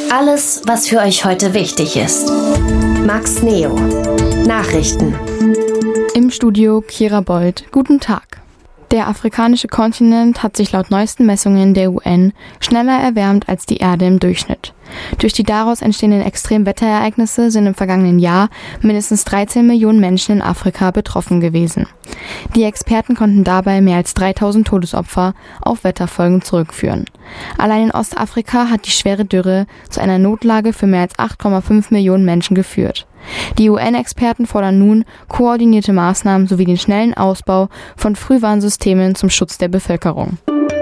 Alles, was für euch heute wichtig ist. Max Neo. Nachrichten. Im Studio Kira Bold. Guten Tag. Der afrikanische Kontinent hat sich laut neuesten Messungen der UN schneller erwärmt als die Erde im Durchschnitt. Durch die daraus entstehenden Extremwetterereignisse sind im vergangenen Jahr mindestens 13 Millionen Menschen in Afrika betroffen gewesen. Die Experten konnten dabei mehr als 3000 Todesopfer auf Wetterfolgen zurückführen. Allein in Ostafrika hat die schwere Dürre zu einer Notlage für mehr als 8,5 Millionen Menschen geführt. Die UN-Experten fordern nun koordinierte Maßnahmen sowie den schnellen Ausbau von Frühwarnsystemen zum Schutz der Bevölkerung.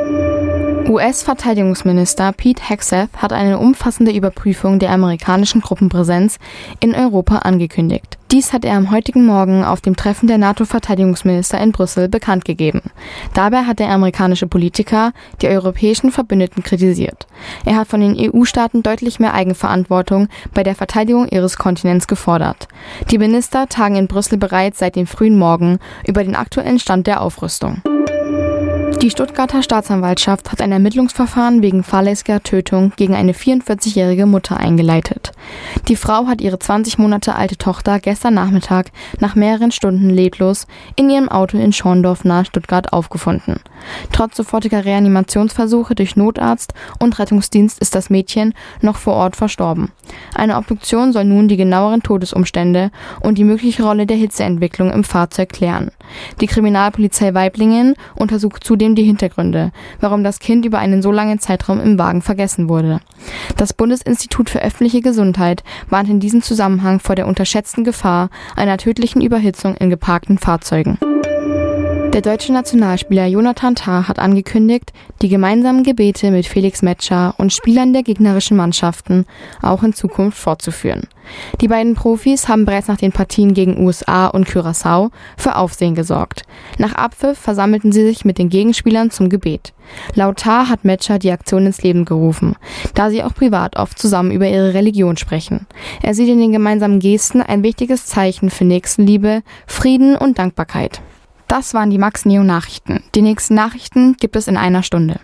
US-Verteidigungsminister Pete Hegseth hat eine umfassende Überprüfung der amerikanischen Truppenpräsenz in Europa angekündigt. Dies hat er am heutigen Morgen auf dem Treffen der NATO-Verteidigungsminister in Brüssel bekannt gegeben. Dabei hat der amerikanische Politiker die europäischen Verbündeten kritisiert. Er hat von den EU-Staaten deutlich mehr Eigenverantwortung bei der Verteidigung ihres Kontinents gefordert. Die Minister tagen in Brüssel bereits seit dem frühen Morgen über den aktuellen Stand der Aufrüstung. Die Stuttgarter Staatsanwaltschaft hat ein Ermittlungsverfahren wegen fahrlässiger Tötung gegen eine 44-jährige Mutter eingeleitet. Die Frau hat ihre 20 Monate alte Tochter gestern Nachmittag nach mehreren Stunden leblos in ihrem Auto in Schorndorf nahe Stuttgart aufgefunden. Trotz sofortiger Reanimationsversuche durch Notarzt und Rettungsdienst ist das Mädchen noch vor Ort verstorben. Eine Obduktion soll nun die genaueren Todesumstände und die mögliche Rolle der Hitzeentwicklung im Fahrzeug klären. Die Kriminalpolizei Waiblingen untersucht zudem die Hintergründe, warum das Kind über einen so langen Zeitraum im Wagen vergessen wurde. Das Bundesinstitut für öffentliche Gesundheit warnt in diesem Zusammenhang vor der unterschätzten Gefahr einer tödlichen Überhitzung in geparkten Fahrzeugen. Der deutsche Nationalspieler Jonathan Tah hat angekündigt, die gemeinsamen Gebete mit Felix Metscher und Spielern der gegnerischen Mannschaften auch in Zukunft fortzuführen. Die beiden Profis haben bereits nach den Partien gegen USA und Curaçao für Aufsehen gesorgt. Nach Abpfiff versammelten sie sich mit den Gegenspielern zum Gebet. Laut Tah hat Metscher die Aktion ins Leben gerufen, da sie auch privat oft zusammen über ihre Religion sprechen. Er sieht in den gemeinsamen Gesten ein wichtiges Zeichen für Nächstenliebe, Frieden und Dankbarkeit. Das waren die Max Neo Nachrichten. Die nächsten Nachrichten gibt es in einer Stunde.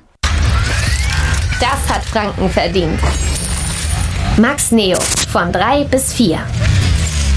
Das hat Franken verdient. Max Neo von 3 bis 4.